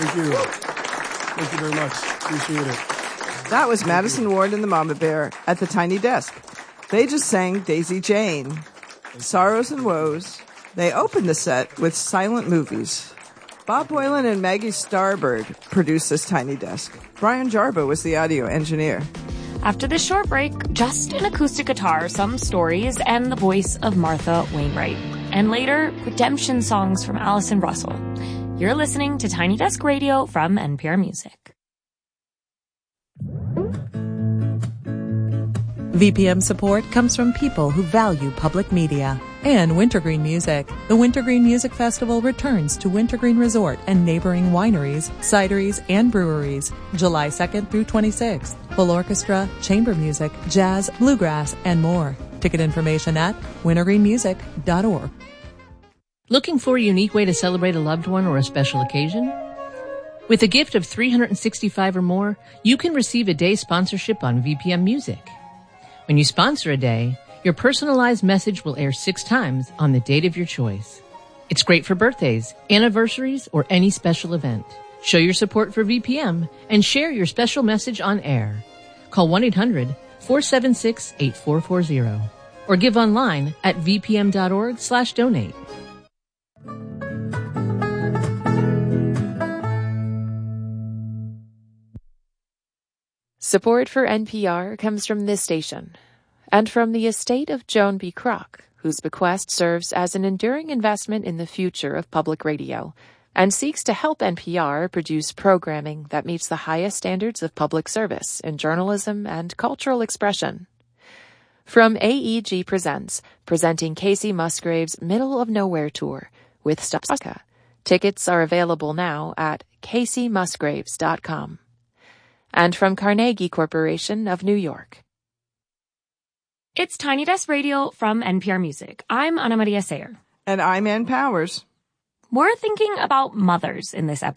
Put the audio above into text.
Thank you. Thank you very much. Appreciate it. That was Madison Ward and the Mama Bear at the Tiny Desk. They just sang Daisy Jane, Sorrows and Woes. They opened the set with Silent Movies. Bob Boylan and Maggie Starbird produced this Tiny Desk. Brian Jarbo was the audio engineer. After this short break, just an acoustic guitar, some stories, and the voice of Martha Wainwright. And later, redemption songs from Allison Russell. You're listening to Tiny Desk Radio from NPR Music. VPM support comes from people who value public media. And Wintergreen Music. The Wintergreen Music Festival returns to Wintergreen Resort and neighboring wineries, cideries, and breweries, July 2nd through 26th. Full orchestra, chamber music, jazz, bluegrass, and more. Ticket information at wintergreenmusic.org. Looking for a unique way to celebrate a loved one or a special occasion? With a gift of $365 or more, you can receive a day sponsorship on VPM Music. When you sponsor a day, your personalized message will air 6 times on the date of your choice. It's great for birthdays, anniversaries, or any special event. Show your support for VPM and share your special message on air. Call 1-800-476-8440 or give online at vpm.org/donate. Support for NPR comes from this station and from the estate of Joan B. Kroc, whose bequest serves as an enduring investment in the future of public radio and seeks to help NPR produce programming that meets the highest standards of public service in journalism and cultural expression. From AEG Presents, presenting Casey Musgrave's Middle of Nowhere Tour with Stopska. Tickets are available now at caseymusgraves.com. And from Carnegie Corporation of New York. It's Tiny Desk Radio from NPR Music. I'm Ana Maria Sayer. And I'm Ann Powers. We're thinking about mothers in this episode.